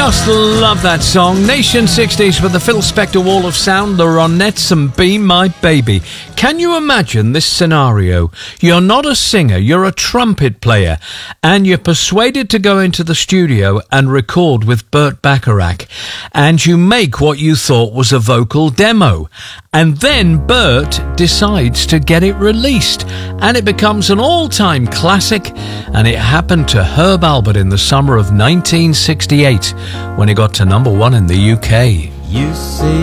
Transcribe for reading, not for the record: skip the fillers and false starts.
Just love that song. Nation 60s with the Phil Spector Wall of Sound, the Ronettes and Be My Baby. Can you imagine this scenario? You're not a singer, you're a trumpet player, and you're persuaded to go into the studio and record with Burt Bacharach, and you make what you thought was a vocal demo. And then Burt decides to get it released, and it becomes an all-time classic, and it happened to Herb Alpert in the summer of 1968 when he got to number one in the UK. You see